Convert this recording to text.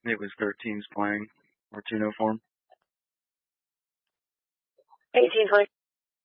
It was 13s playing Martino for him. 18-20.